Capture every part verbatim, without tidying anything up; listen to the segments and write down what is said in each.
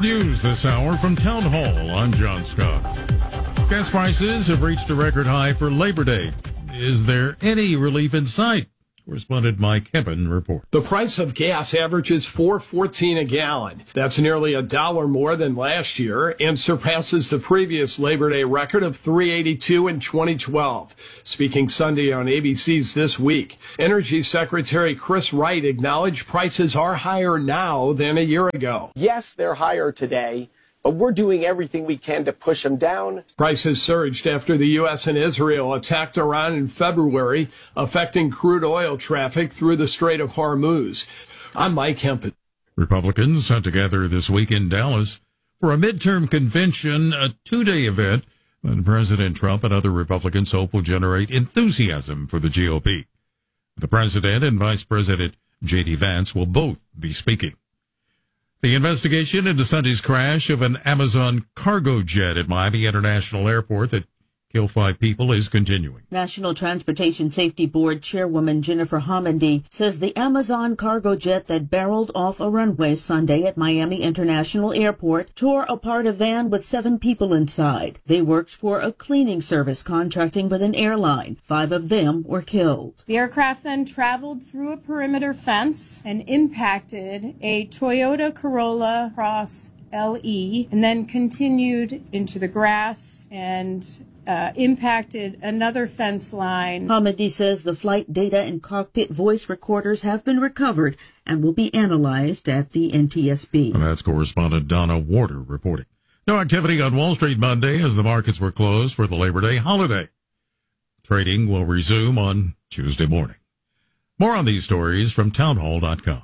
News this hour from Town Hall. I'm John Scott. Gas prices have reached a record high for Labor Day. Is there any relief in sight? Correspondent Mike Heben reports. The price of gas averages four fourteen a gallon. That's nearly a dollar more than last year and surpasses the previous Labor Day record of three eighty-two in twenty twelve. Speaking Sunday on A B C's This Week, Energy Secretary Chris Wright acknowledged prices are higher now than a year ago. Yes, they're higher today, but we're doing everything we can to push them down. Prices surged after the U S and Israel attacked Iran in February, affecting crude oil traffic through the Strait of Hormuz. I'm Mike Hempen. Republicans sent together this week in Dallas for a midterm convention, a two-day event that President Trump and other Republicans hope will generate enthusiasm for the G O P. The president and Vice President J D Vance will both be speaking. The investigation into Sunday's crash of an Amazon cargo jet at Miami International Airport that killed five people is continuing. National Transportation Safety Board Chairwoman Jennifer Homendy says the Amazon cargo jet that barreled off a runway Sunday at Miami International Airport tore apart a van with seven people inside. They worked for a cleaning service contracting with an airline. Five of them were killed. The aircraft then traveled through a perimeter fence and impacted a Toyota Corolla Cross L E and then continued into the grass and Uh, impacted another fence line. Homendy says the flight data and cockpit voice recorders have been recovered and will be analyzed at the N T S B. And that's correspondent Donna Warder reporting. No activity on Wall Street Monday as the markets were closed for the Labor Day holiday. Trading will resume on Tuesday morning. More on these stories from townhall dot com.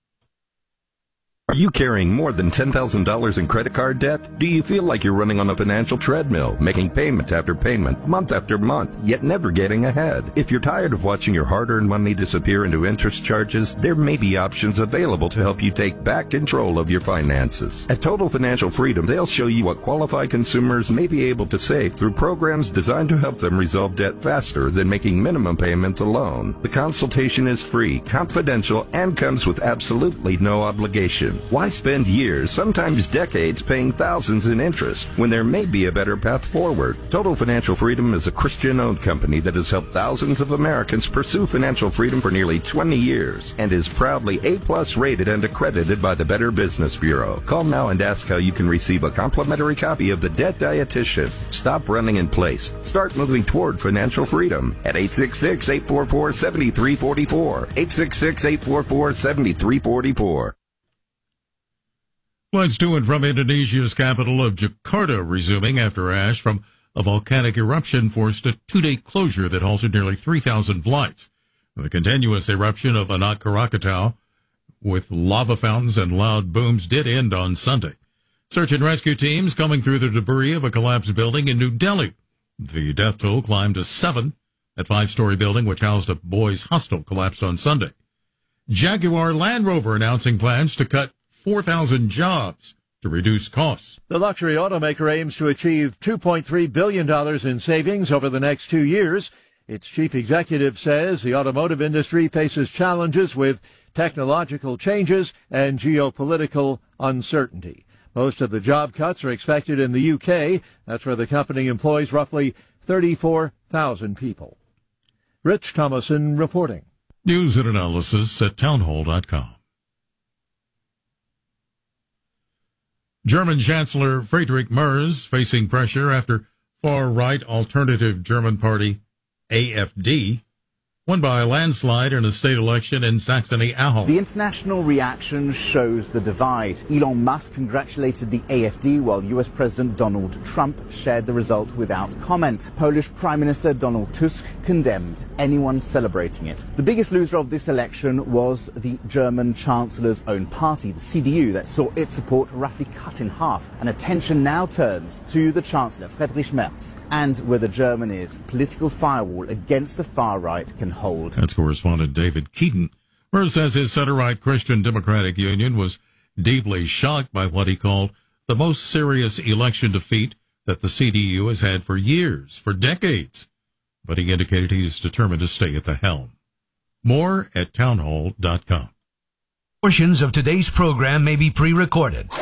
Are you carrying more than ten thousand dollars in credit card debt? Do you feel like you're running on a financial treadmill, making payment after payment, month after month, yet never getting ahead? If you're tired of watching your hard-earned money disappear into interest charges, there may be options available to help you take back control of your finances. At Total Financial Freedom, they'll show you what qualified consumers may be able to save through programs designed to help them resolve debt faster than making minimum payments alone. The consultation is free, confidential, and comes with absolutely no obligation. Why spend years, sometimes decades, paying thousands in interest when there may be a better path forward? Total Financial Freedom is a Christian-owned company that has helped thousands of Americans pursue financial freedom for nearly twenty years and is proudly A-plus rated and accredited by the Better Business Bureau. Call now and ask how you can receive a complimentary copy of The Debt Dietitian. Stop running in place. Start moving toward financial freedom at eight six six, eight four four, seven three four four, eight six six, eight four four, seven three four four. Flights to and from Indonesia's capital of Jakarta resuming after ash from a volcanic eruption forced a two-day closure that halted nearly three thousand flights. The continuous eruption of Anak Krakatau with lava fountains and loud booms did end on Sunday. Search and rescue teams coming through the debris of a collapsed building in New Delhi. The death toll climbed to seven. That five-story building, which housed a boys' hostel, collapsed on Sunday. Jaguar Land Rover announcing plans to cut four thousand jobs to reduce costs. The luxury automaker aims to achieve two point three billion dollars in savings over the next two years. Its chief executive says the automotive industry faces challenges with technological changes and geopolitical uncertainty. Most of the job cuts are expected in the U K. That's where the company employs roughly thirty-four thousand people. Rich Thomason reporting. News and analysis at townhall dot com. German Chancellor Friedrich Merz facing pressure after far-right alternative German party A F D won by a landslide in a state election in Saxony-Anhalt. The international reaction shows the divide. Elon Musk congratulated the A F D while U S President Donald Trump shared the result without comment. Polish Prime Minister Donald Tusk condemned anyone celebrating it. The biggest loser of this election was the German Chancellor's own party, the C D U, that saw its support roughly cut in half. And attention now turns to the Chancellor, Friedrich Merz, and whether Germany's political firewall against the far right can hold. That's correspondent David Keaton. Merz says his center-right Christian Democratic Union was deeply shocked by what he called the most serious election defeat that the C D U has had for years, for decades. But he indicated he is determined to stay at the helm. More at townhall dot com. Portions of today's program may be pre-recorded.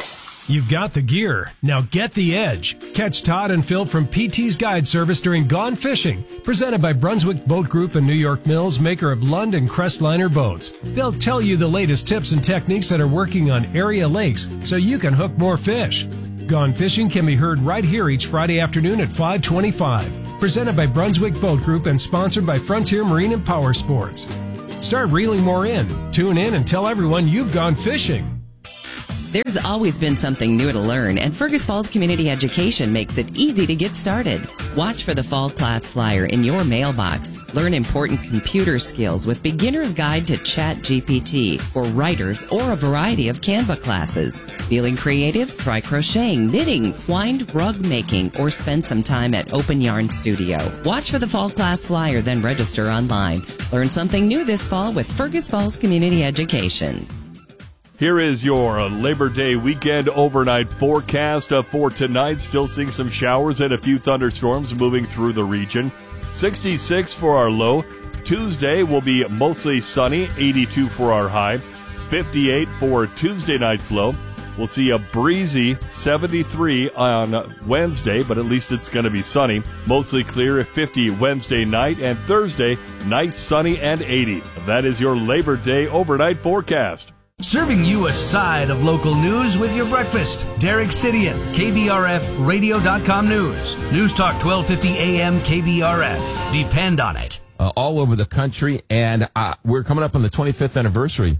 You've got the gear. Now get the edge. Catch Todd and Phil from P T's Guide Service during Gone Fishing, presented by Brunswick Boat Group and New York Mills, maker of Lund and Crestliner boats. They'll tell you the latest tips and techniques that are working on area lakes so you can hook more fish. Gone Fishing can be heard right here each Friday afternoon at five twenty-five. Presented by Brunswick Boat Group and sponsored by Frontier Marine and Power Sports. Start reeling more in. Tune in and tell everyone you've gone fishing. There's always been something new to learn, and Fergus Falls Community Education makes it easy to get started. Watch for the fall class flyer in your mailbox. Learn important computer skills with Beginner's Guide to Chat G P T for writers or a variety of Canva classes. Feeling creative? Try crocheting, knitting, twined rug making, or spend some time at Open Yarn Studio. Watch for the fall class flyer, then register online. Learn something new this fall with Fergus Falls Community Education. Here is your Labor Day weekend overnight forecast uh, for tonight. Still seeing some showers and a few thunderstorms moving through the region. sixty-six for our low. Tuesday will be mostly sunny, eighty-two for our high. fifty-eight for Tuesday night's low. We'll see a breezy seventy-three on Wednesday, but at least it's going to be sunny. Mostly clear at fifty Wednesday night, and Thursday, nice sunny and eighty. That is your Labor Day overnight forecast. Serving you a side of local news with your breakfast. Derek Sidian, K B R F radio dot com News. News Talk twelve fifty A M K B R F. Depend on it. Uh, all over the country, and uh, we're coming up on the twenty-fifth anniversary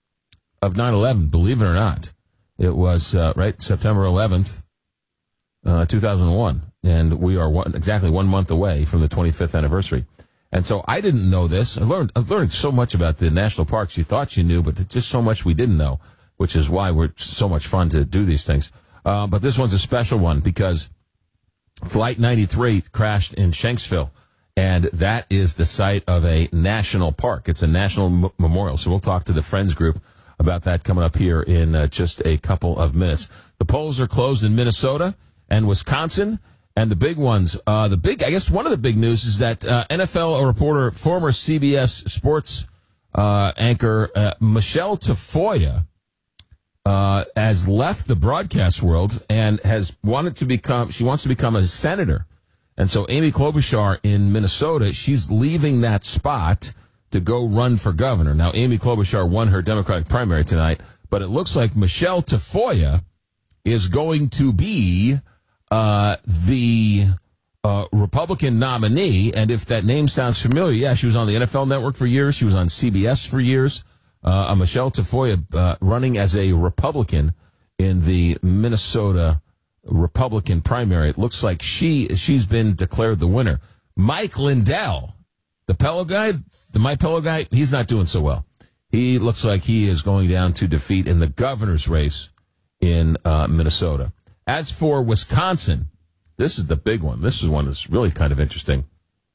of nine eleven, believe it or not. It was, uh, right, September eleventh, uh, two thousand one, and we are one, exactly one month away from the twenty-fifth anniversary. And so I didn't know this. I learned, I've learned so much about the national parks you thought you knew, but just so much we didn't know, which is why we're so much fun to do these things. Uh, but this one's a special one because Flight ninety-three crashed in Shanksville, and that is the site of a national park. It's a national m- memorial. So we'll talk to the Friends group about that coming up here in uh, just a couple of minutes. The polls are closed in Minnesota and Wisconsin. And the big ones, uh, the big, I guess one of the big news is that uh, N F L reporter, former C B S sports uh, anchor uh, Michelle Tafoya uh, has left the broadcast world and has wanted to become, she wants to become a senator. And so Amy Klobuchar in Minnesota, she's leaving that spot to go run for governor. Now, Amy Klobuchar won her Democratic primary tonight, but it looks like Michelle Tafoya is going to be Uh, the uh, Republican nominee, and if that name sounds familiar, yeah, she was on the N F L Network for years. She was on C B S for years. Uh, Michelle Tafoya uh, running as a Republican in the Minnesota Republican primary. It looks like she she's been declared the winner. Mike Lindell, the Pello guy, the My Pello guy, he's not doing so well. He looks like he is going down to defeat in the governor's race in uh, Minnesota. As for Wisconsin, this is the big one. This is one that's really kind of interesting.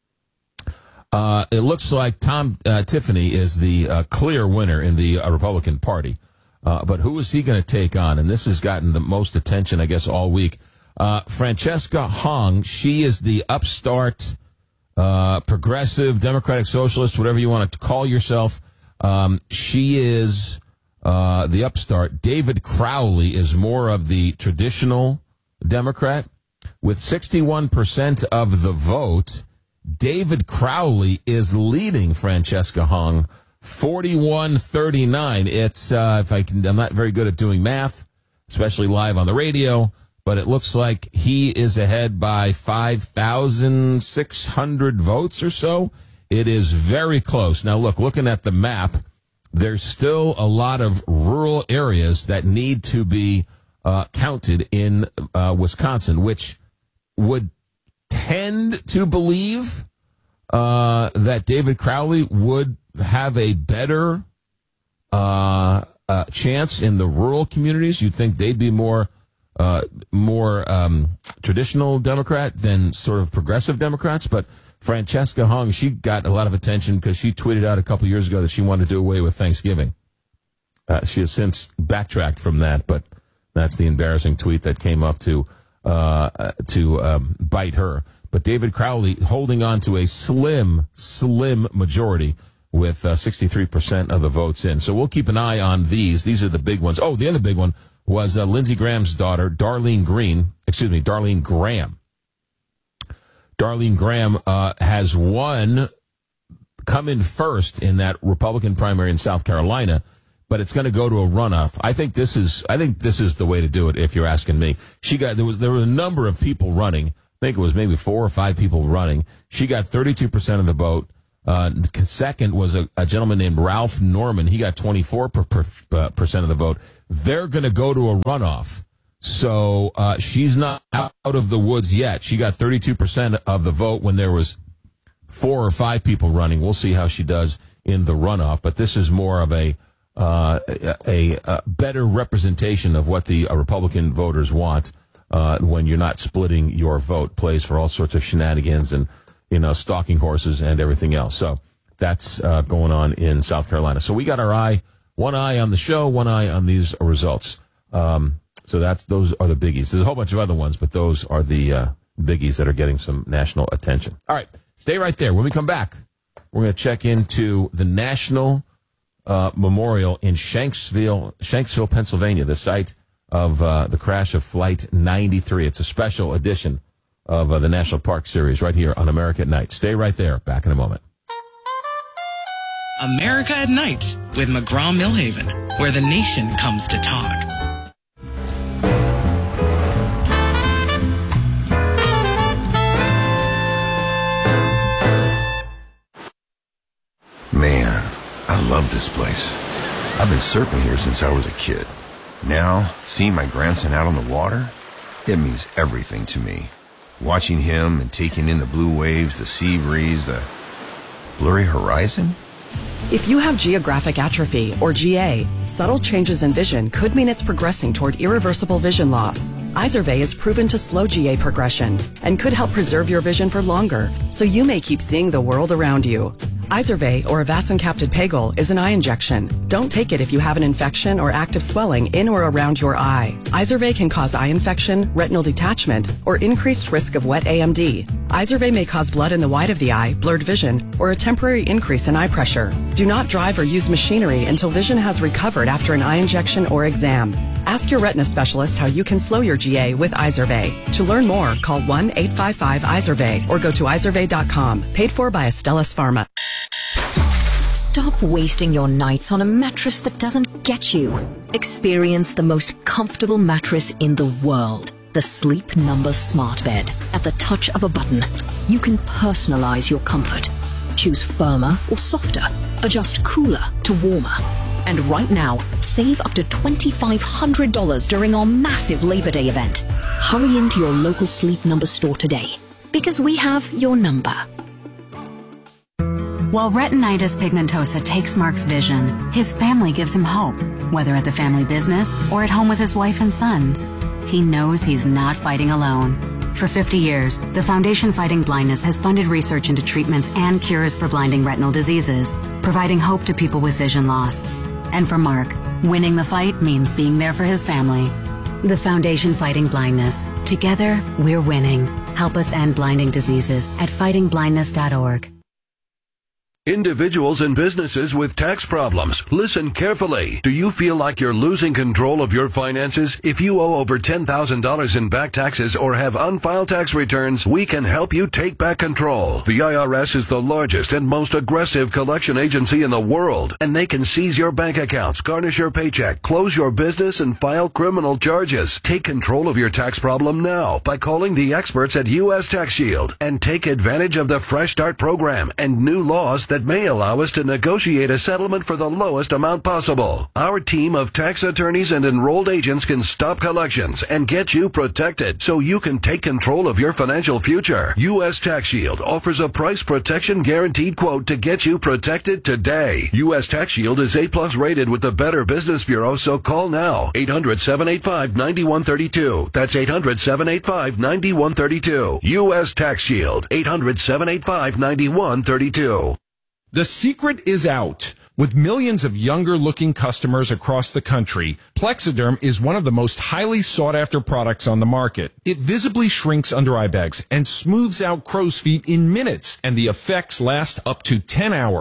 Uh, it looks like Tom uh, Tiffany is the uh, clear winner in the uh, Republican Party. Uh, but who is he going to take on? And this has gotten the most attention, I guess, all week. Uh, Francesca Hong, she is the upstart, uh, progressive, democratic socialist, whatever you want to call yourself. Um, she is... Uh, the upstart. David Crowley is more of the traditional Democrat. With sixty-one percent of the vote, David Crowley is leading Francesca Hong forty-one thirty-nine. It's, uh, if I can, I'm not very good at doing math, especially live on the radio, but it looks like he is ahead by five thousand six hundred votes or so. It is very close. Now, look, looking at the map, there's still a lot of rural areas that need to be uh, counted in uh, Wisconsin, which would tend to believe uh, that David Crowley would have a better uh, uh, chance in the rural communities. You'd think they'd be more uh, more um, traditional Democrat than sort of progressive Democrats, but Francesca Hong, she got a lot of attention because she tweeted out a couple years ago that she wanted to do away with Thanksgiving. Uh, she has since backtracked from that, but that's the embarrassing tweet that came up to uh, to um, bite her. But David Crowley holding on to a slim, slim majority with uh, sixty-three percent of the votes in. So we'll keep an eye on these. These are the big ones. Oh, the other big one, was uh, Lindsey Graham's daughter, Darlene Green, excuse me, Darlene Graham. Darlene Graham uh, has won, come in first in that Republican primary in South Carolina, but it's going to go to a runoff. I think this is, I think this is the way to do it. If you're asking me, she got there was there were a number of people running. I think it was maybe four or five people running. She got thirty-two percent of the vote. Uh, second was a, a gentleman named Ralph Norman. He got twenty-four percent of the vote. They're going to go to a runoff. So uh, she's not out of the woods yet. She got thirty-two percent of the vote when there was four or five people running. We'll see how she does in the runoff. But this is more of a uh, a, a better representation of what the uh, Republican voters want uh, when you're not splitting your vote. Plays for all sorts of shenanigans and, you know, stalking horses and everything else. So that's uh, going on in South Carolina. So we got our eye, one eye on the show, one eye on these results. Um, so that's those are the biggies. There's a whole bunch of other ones, but those are the uh, biggies that are getting some national attention. All right, stay right there. When we come back, we're going to check into the National uh, Memorial in Shanksville, Shanksville, Pennsylvania, the site of uh, the crash of Flight ninety-three. It's a special edition of uh, the National Park Series right here on America at Night. Stay right there. Back in a moment. America at Night with McGraw-Millhaven, where the nation comes to talk. Man, I love this place. I've been surfing here since I was a kid. Now, seeing my grandson out on the water, it means everything to me. Watching him and taking in the blue waves, the sea breeze, the blurry horizon. If you have geographic atrophy, or G A, subtle changes in vision could mean it's progressing toward irreversible vision loss. Izervay is proven to slow G A progression and could help preserve your vision for longer, so you may keep seeing the world around you. Izervay, or avacincaptad pegol, is an eye injection. Don't take it if you have an infection or active swelling in or around your eye. Izervay can cause eye infection, retinal detachment, or increased risk of wet A M D. Izervay may cause blood in the white of the eye, blurred vision, or a temporary increase in eye pressure. Do not drive or use machinery until vision has recovered after an eye injection or exam. Ask your retina specialist how you can slow your G A with Izervay. To learn more, call one eight five five Izervay or go to izervay dot com. Paid for by Astellas Pharma. Stop wasting your nights on a mattress that doesn't get you. Experience the most comfortable mattress in the world. The Sleep Number Smart Bed. At the touch of a button, you can personalize your comfort. Choose firmer or softer. Adjust cooler to warmer. And right now, save up to twenty-five hundred dollars during our massive Labor Day event. Hurry into your local Sleep Number store today, because we have your number. While retinitis pigmentosa takes Mark's vision, his family gives him hope, whether at the family business or at home with his wife and sons. He knows he's not fighting alone. For fifty years, the Foundation Fighting Blindness has funded research into treatments and cures for blinding retinal diseases, providing hope to people with vision loss. And for Mark, winning the fight means being there for his family. The Foundation Fighting Blindness. Together, we're winning. Help us end blinding diseases at fighting blindness dot org. Individuals and businesses with tax problems, listen carefully. Do you feel like you're losing control of your finances? If you owe over ten thousand dollars in back taxes or have unfiled tax returns, we can help you take back control. The I R S is the largest and most aggressive collection agency in the world, and they can seize your bank accounts, garnish your paycheck, close your business, and file criminal charges. Take control of your tax problem now by calling the experts at U S Tax Shield and take advantage of the Fresh Start program and new laws that may allow us to negotiate a settlement for the lowest amount possible. Our team of tax attorneys and enrolled agents can stop collections and get you protected so you can take control of your financial future. U S Tax Shield offers a price protection guaranteed quote to get you protected today. U S Tax Shield is A plus rated with the Better Business Bureau, so call now. eight hundred, seven eight five, nine one three two. That's eight hundred, seven eight five, nine one three two. U S Tax Shield. eight hundred, seven eight five, nine one three two. The secret is out. With millions of younger-looking customers across the country, Plexiderm is one of the most highly sought-after products on the market. It visibly shrinks under eye bags and smooths out crow's feet in minutes, and the effects last up to ten hours.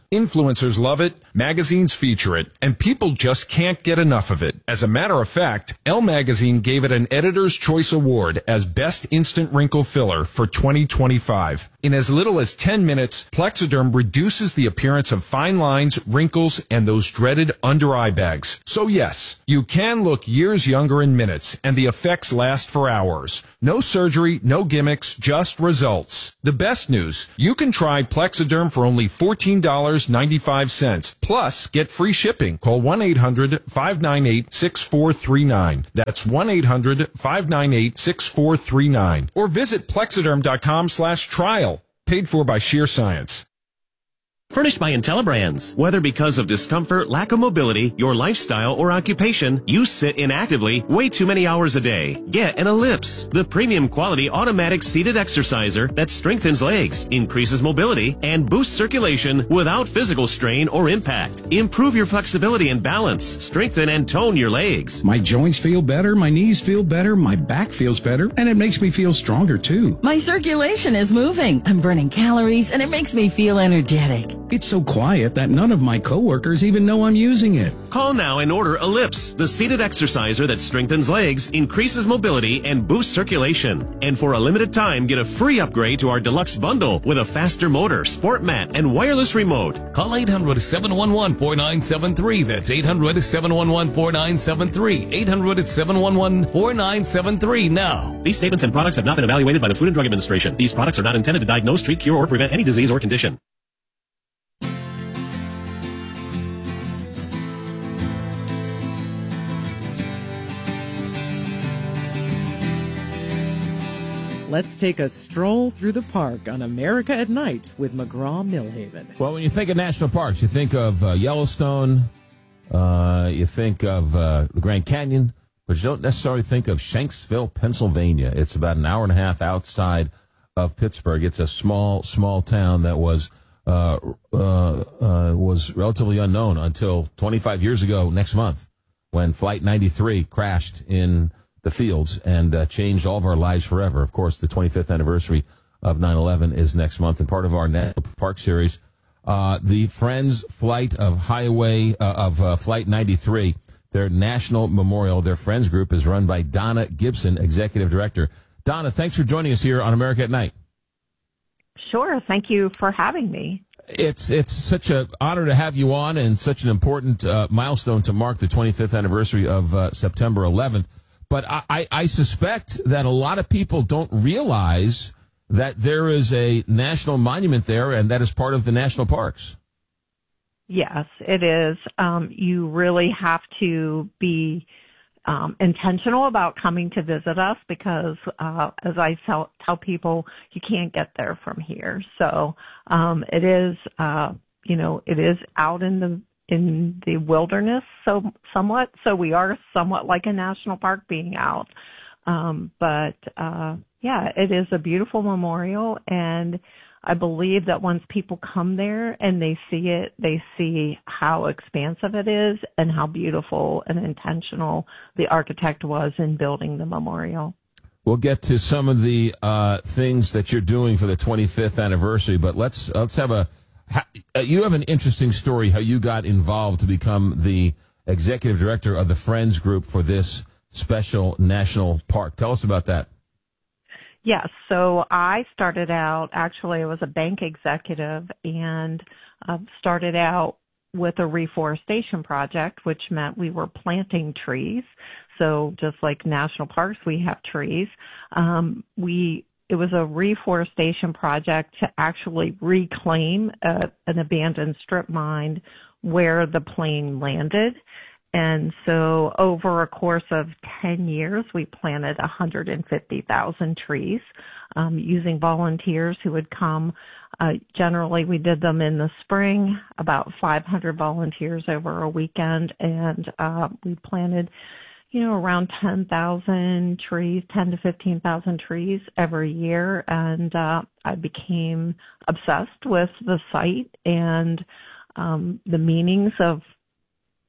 Influencers love it, magazines feature it, and people just can't get enough of it. As a matter of fact, Elle Magazine gave it an Editor's Choice Award as Best Instant Wrinkle Filler for twenty twenty-five. In as little as ten minutes, Plexiderm reduces the appearance of fine lines, wrinkles, and those dreaded under-eye bags. So yes, you can look years younger in minutes, and the effects last for hours. No surgery, no gimmicks, just results. The best news, you can try Plexiderm for only fourteen dollars and ninety-five cents. Plus, get free shipping. Call one eight hundred five nine eight six four three nine. That's one eight hundred five nine eight six four three nine. Or visit plexiderm.com slash trial. Paid for by Sheer Science. Furnished by IntelliBrands. Whether because of discomfort, lack of mobility, your lifestyle, or occupation, you sit inactively way too many hours a day. Get an Ellipse, the premium quality automatic seated exerciser that strengthens legs, increases mobility, and boosts circulation without physical strain or impact. Improve your flexibility and balance. Strengthen and tone your legs. My joints feel better, my knees feel better, my back feels better, and it makes me feel stronger too. My circulation is moving. I'm burning calories, and it makes me feel energetic. It's so quiet that none of my coworkers even know I'm using it. Call now and order Ellipse, the seated exerciser that strengthens legs, increases mobility, and boosts circulation. And for a limited time, get a free upgrade to our deluxe bundle with a faster motor, sport mat, and wireless remote. Call eight hundred seven one one four nine seven three. That's eight hundred seven one one four nine seven three. eight hundred seven one one four nine seven three now. These statements and products have not been evaluated by the Food and Drug Administration. These products are not intended to diagnose, treat, cure, or prevent any disease or condition. Let's take a stroll through the park on America at Night with McGraw-Millhaven. Well, when you think of national parks, you think of uh, Yellowstone, uh, you think of uh, the Grand Canyon, but you don't necessarily think of Shanksville, Pennsylvania. It's about an hour and a half outside of Pittsburgh. It's a small, small town that was uh, uh, uh, was relatively unknown until twenty-five years ago next month when Flight ninety-three crashed in the fields and uh, changed all of our lives forever. Of course, the twenty-fifth anniversary of nine eleven is next month, and part of our National Park series, uh, the Friends Flight of Highway uh, of uh, Flight ninety-three, their national memorial, their Friends group is run by Donna Gibson, executive director. Donna, thanks for joining us here on America at Night. Sure, thank you for having me. It's it's such an honor to have you on, and such an important uh, milestone to mark the twenty-fifth anniversary of uh, September eleventh. But I, I suspect that a lot of people don't realize that there is a national monument there, and that is part of the national parks. Yes, it is. Um, you really have to be um, intentional about coming to visit us because, uh, as I tell, tell people, you can't get there from here. So um, it is, uh, you know, it is out in the in the wilderness, so somewhat. So we are somewhat like a national park being out. Um, but, uh, yeah, it is a beautiful memorial. And I believe that once people come there and they see it, they see how expansive it is and how beautiful and intentional the architect was in building the memorial. We'll get to some of the uh, things that you're doing for the twenty-fifth anniversary, but let's let's have a you have an interesting story how you got involved to become the executive director of the Friends Group for this special national park. Tell us about that. Yes. So I started out, actually, I was a bank executive and uh, started out with a reforestation project, which meant we were planting trees. So just like national parks, we have trees. Um, we It was a reforestation project to actually reclaim a, an abandoned strip mine where the plane landed. And so over a course of ten years, we planted one hundred fifty thousand trees um, using volunteers who would come. Uh, generally, we did them in the spring, about five hundred volunteers over a weekend, and uh, we planted you know, around ten thousand trees, ten to fifteen thousand trees every year. And uh, I became obsessed with the site and um, the meanings of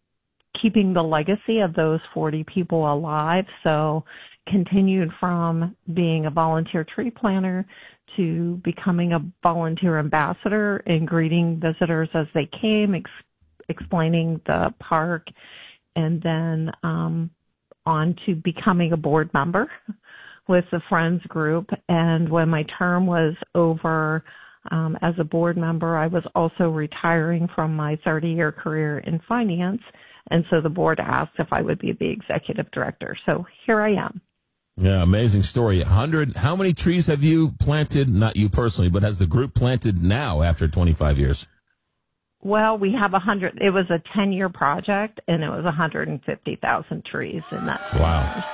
keeping the legacy of those forty people alive. So continued from being a volunteer tree planter to becoming a volunteer ambassador and greeting visitors as they came, ex- explaining the park, and then um, on to becoming a board member with the Friends group. And when my term was over um, as a board member, I was also retiring from my thirty-year career in finance. And so the board asked if I would be the executive director. So here I am. Yeah, amazing story. one hundred, how many trees have you planted, not you personally, but has the group planted now after twenty-five years? Well, we have a hundred. It was a ten-year project, and it was one hundred fifty thousand trees in that. Wow.